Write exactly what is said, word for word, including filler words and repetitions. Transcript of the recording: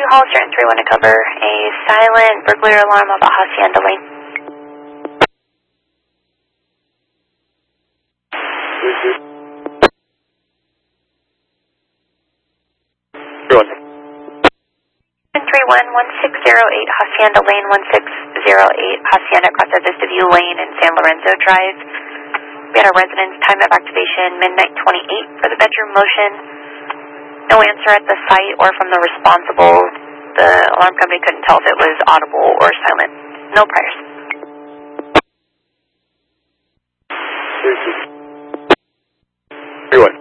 Hollister and three one to cover a silent burglary alarm of a Hacienda Lane. three one one six zero eight Hacienda Lane, one six zero eight Hacienda across the Vista View Lane and San Lorenzo Drive. We had a residence time of activation midnight twenty-eight for the bedroom motion. No answer at the site or from the responsible. The alarm company couldn't tell if it was audible or silent. No priors. three one.